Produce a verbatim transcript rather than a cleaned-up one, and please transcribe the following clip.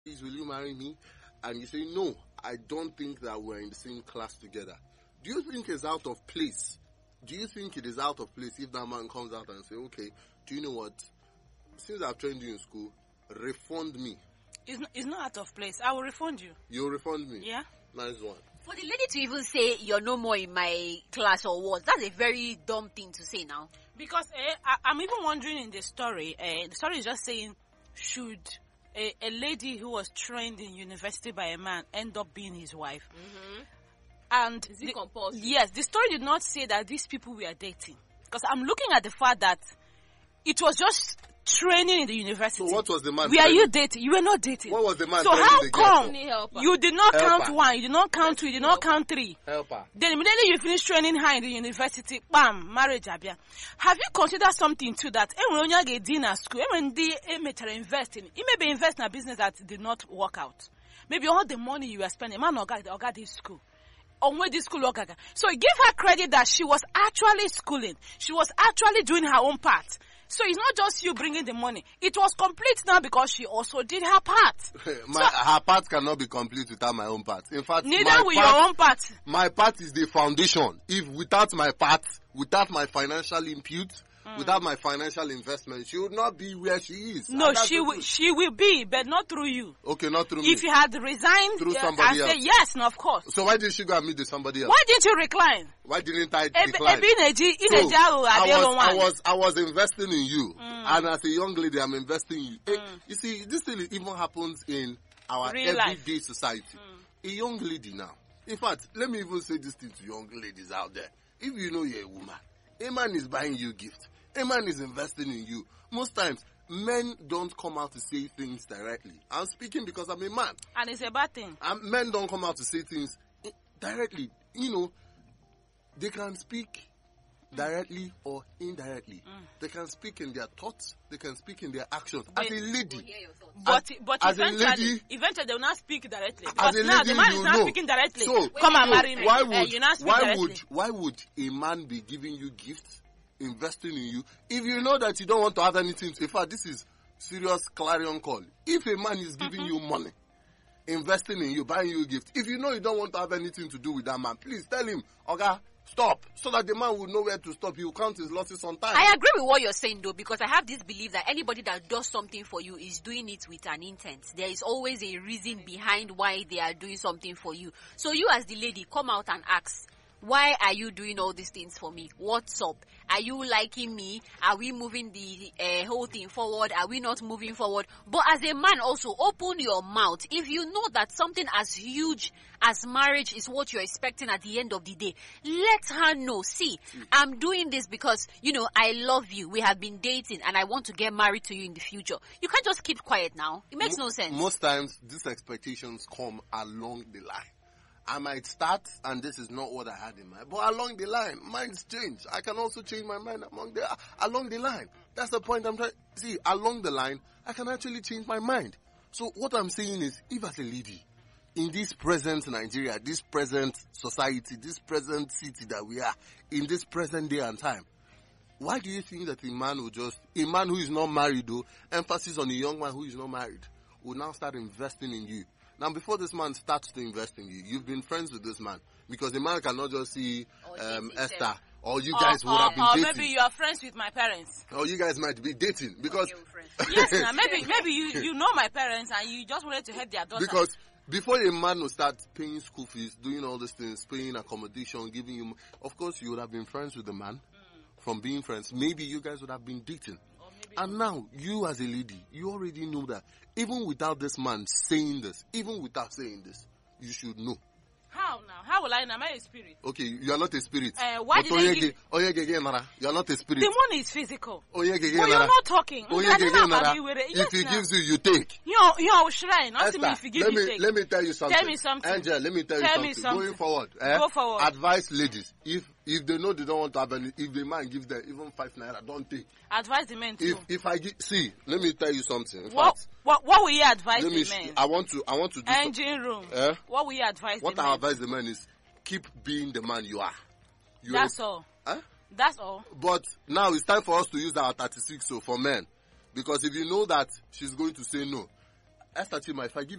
please, will you marry me? And you say, no, I don't think that we're in the same class together. Do you think it's out of place? Do you think it is out of place if that man comes out and say, okay, do you know what? Since I've trained you in school, refund me. It's not, it's not out of place. I will refund you. You'll refund me? Yeah. Nice one. For the lady to even say you're no more in my class or what, that's a very dumb thing to say now. Because eh, I, I'm even wondering in the story, eh, the story is just saying, should a, a lady who was trained in university by a man end up being his wife? Mm-hmm. And Is it the, compulsory? yes, the story did not say that these people were dating. Because I'm looking at the fact that it was just training in the university. So what was the man Were telling? you dating? You were not dating. What was the man So telling how the girl come for? Need help her. you did not Help count her. one, you did not count two, you did not count three? Help her. Then immediately you finish training her in the university, bam, marriage abia. Have you considered something too that when you get dinner school, when they invest in, it may be invest in a business that did not work out. Maybe all the money you are spending, man, or got this school. On where this school work. So give her credit that she was actually schooling. She was actually doing her own part. So it's not just you bringing the money. It was complete now because she also did her part. my, her part cannot be complete without my own part. In fact, Neither my will part, your own part. My part is the foundation. If without my part, without my financial input, mm. without my financial investment, she would not be where she is. No, she will. She will be, but not through you. Okay, not through If me. you had resigned, Through uh, somebody and say else. yes, no, of course. So why did she go and meet with somebody else? Why didn't you recline? Why didn't I Ebe- decline? ebe ineji- So, ineji ahụ I adịghị was, I nwa. was, I was investing in you, Mm. and as a young lady, I'm investing in you. Eh, you see, this thing even happens in our Real life. everyday society. A young lady now. In fact, let me even say this thing to young ladies out there. If you know you're a woman, a man is buying you gift. A man is investing in you. Most times, men don't come out to say things directly. I'm speaking because I'm a man. And it's a bad thing. And men don't come out to say things i- directly. You know, they can speak directly or indirectly. They can speak in their thoughts. They can speak in their actions. As But- a lady, But as, but as a eventually, lady, eventually they will not speak directly. as Because a now lady, the man you is not know. speaking directly. So, Come and so marry me. why Uh, would you not speak why directly. would why would a man be giving you gifts, investing in you, if you know that you don't want to have anything? In fact, this is serious clarion call. If a man is giving you money, investing in you, buying you a gift, if you know you don't want to have anything to do with that man, please tell him, okay, stop, so that the man will know where to stop. He will count his losses on time. I agree with what you're saying though, because I have this belief that anybody that does something for you is doing it with an intent. There is always a reason behind why they are doing something for you. So you as the lady, come out and ask, why are you doing all these things for me? What's up? Are you liking me? Are we moving the uh, whole thing forward? Are we not moving forward? But as a man also, open your mouth. If you know that something as huge as marriage is what you're expecting at the end of the day, let her know. See, I'm doing this because, you know, I love you. We have been dating and I want to get married to you in the future. You can't just keep quiet now. It makes Mo- no sense. Most times, these expectations come along the line. I might start, and this is not what I had in mind. But along the line, minds change. I can also change my mind among the, along the line. That's the point I'm trying. See, along the line, I can actually change my mind. So what I'm saying is, if as a lady, in this present Nigeria, this present society, this present city that we are, in this present day and time, why do you think that a man will just, a man who is not married though, emphasis on a young man who is not married, will now start investing in you? Now, before this man starts to invest in you, you've been friends with this man. Because the man cannot just see Or um, dating Esther, them. or you Or, guys would or, have been or dating. maybe you are friends with my parents. Or you guys might be dating. Because, Okay, we're friends. Yes, now maybe maybe you, you know my parents and you just wanted to help their daughter. because before a man will start paying school fees, doing all these things, paying accommodation, giving you, of course, you would have been friends with the man. Mm. From being friends, maybe you guys would have been dating. And now, you as a lady, you already know that even without this man saying this, even without saying this, you should know. How now? How will I know? Am I a spirit? Okay, you are not a spirit. Uh, why But did they Onyege- give- Onyege Nara, you are not a spirit. The money is physical. Onyege But you're Nara. not talking. Onyege I don't know Nara. about you with it. Yes, If he now. gives you, you take. You're, you're shrine. Not me Esther, if you give let me me take. let me tell you something. Tell me something. Angel, let me tell you Tell something. me something. Going forward, eh, Go forward. advise ladies, if if they know they don't want to have any, if the man gives them even five naira, don't take. Advise the men too. If if I give, see, let me tell you something. In What, fact, what what will you advise let the me. sh- men? I want to I want to do something. Engine room. Eh? What will you advise What the I men? advise the man is keep being the man you are. You That's all. Huh? That's all. But now it's time for us to use our thirty-six so for men. Because if you know that she's going to say no, Esther Chima, if I give